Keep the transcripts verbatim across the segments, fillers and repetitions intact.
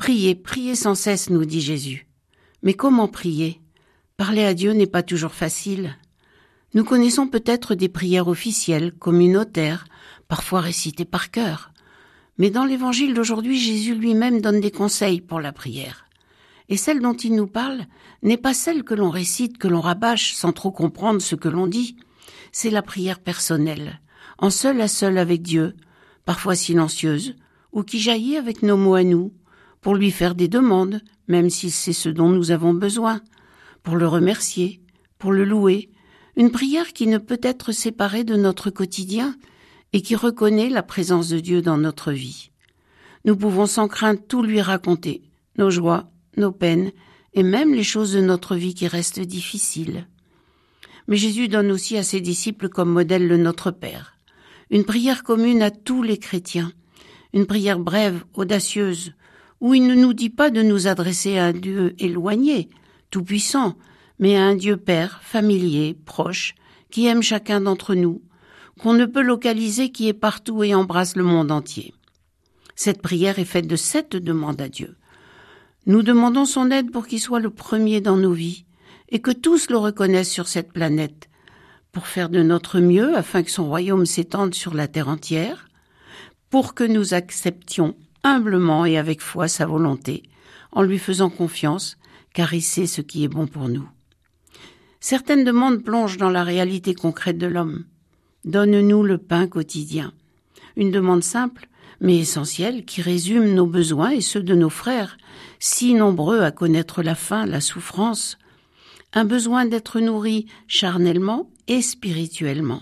Priez, priez sans cesse, nous dit Jésus. Mais comment prier ? Parler à Dieu n'est pas toujours facile. Nous connaissons peut-être des prières officielles, communautaires, parfois récitées par cœur. Mais dans l'évangile d'aujourd'hui, Jésus lui-même donne des conseils pour la prière. Et celle dont il nous parle n'est pas celle que l'on récite, que l'on rabâche sans trop comprendre ce que l'on dit. C'est la prière personnelle, en seul à seul avec Dieu, parfois silencieuse, ou qui jaillit avec nos mots à nous, pour lui faire des demandes, même si c'est ce dont nous avons besoin, pour le remercier, pour le louer, une prière qui ne peut être séparée de notre quotidien et qui reconnaît la présence de Dieu dans notre vie. Nous pouvons sans crainte tout lui raconter, nos joies, nos peines et même les choses de notre vie qui restent difficiles. Mais Jésus donne aussi à ses disciples comme modèle le Notre Père, une prière commune à tous les chrétiens, une prière brève, audacieuse, où il ne nous dit pas de nous adresser à un Dieu éloigné, tout-puissant, mais à un Dieu Père, familier, proche, qui aime chacun d'entre nous, qu'on ne peut localiser, qui est partout et embrasse le monde entier. Cette prière est faite de sept demandes à Dieu. Nous demandons son aide pour qu'il soit le premier dans nos vies et que tous le reconnaissent sur cette planète, pour faire de notre mieux afin que son royaume s'étende sur la terre entière, pour que nous acceptions humblement et avec foi sa volonté, en lui faisant confiance, car il sait ce qui est bon pour nous. Certaines demandes plongent dans la réalité concrète de l'homme. Donne-nous le pain quotidien. Une demande simple, mais essentielle, qui résume nos besoins et ceux de nos frères, si nombreux à connaître la faim, la souffrance, un besoin d'être nourris charnellement et spirituellement.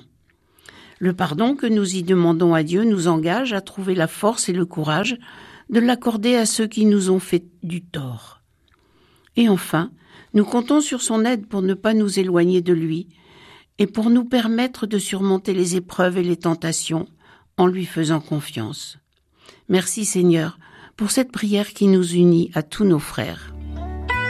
Le pardon que nous y demandons à Dieu nous engage à trouver la force et le courage de l'accorder à ceux qui nous ont fait du tort. Et enfin, nous comptons sur son aide pour ne pas nous éloigner de lui et pour nous permettre de surmonter les épreuves et les tentations en lui faisant confiance. Merci Seigneur pour cette prière qui nous unit à tous nos frères.